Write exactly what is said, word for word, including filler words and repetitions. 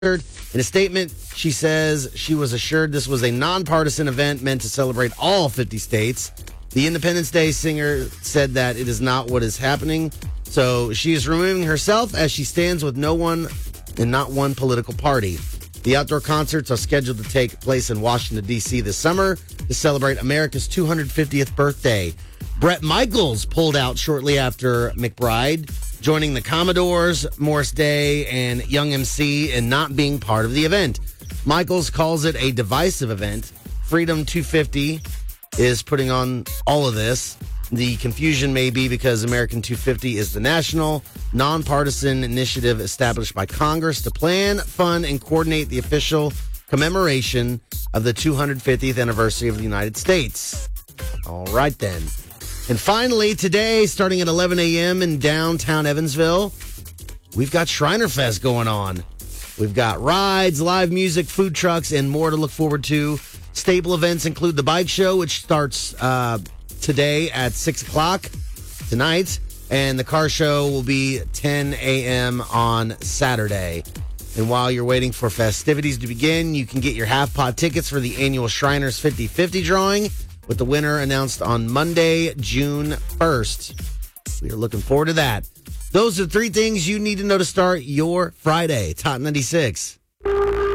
In a statement, she says she was assured this was a nonpartisan event meant to celebrate all fifty states. The Independence Day singer said that it is not what is happening. So she is removing herself as she stands with no one and not one political party. The outdoor concerts are scheduled to take place in Washington, D C this summer to celebrate America's two hundred fiftieth birthday. Bret Michaels pulled out shortly after McBride, joining the Commodores, Morris Day, and Young M C in not being part of the event. Michaels calls it a divisive event. Freedom two fifty is putting on all of this. The confusion may be because American two fifty is the national, nonpartisan initiative established by Congress to plan, fund, and coordinate the official commemoration of the two hundred fiftieth anniversary of the United States. All right, then. And finally, today, starting at eleven a.m. in downtown Evansville, we've got Shriner Fest going on. We've got rides, live music, food trucks, and more to look forward to. Staple events include the bike show, which starts uh, today at six o'clock tonight, and the car show will be ten a.m. on Saturday. And while you're waiting for festivities to begin, you can get your half-pot tickets for the annual Shriners fifty fifty drawing, with the winner announced on Monday, June first. We are looking forward to that. Those are three things you need to know to start your Friday. Top ninety-six.